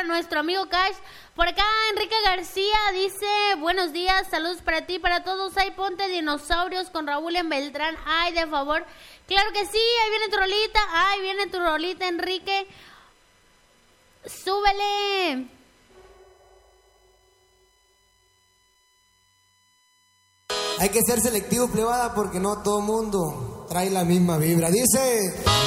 nuestro amigo Cash. Por acá Enrique García dice, buenos días, saludos para ti, para todos. Ay, ponte dinosaurios con Raúl en Beltrán. Ay, de favor. Claro que sí, ahí viene tu rolita. Ay, viene tu rolita, Enrique. Súbele. Hay que ser selectivo, plebada, porque no todo mundo trae la misma vibra. Dice...